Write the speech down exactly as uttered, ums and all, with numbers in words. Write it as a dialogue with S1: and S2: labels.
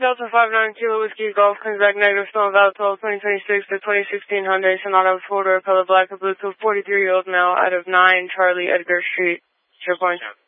S1: Delta five nine Kilo Whiskey Golf Quebec Negative Stone Valley twelve twenty twenty-six to twenty sixteen Hyundai Sonata four-door color black and Bluetooth forty-three year old male out of nine Charlie Edgar Street. Your point.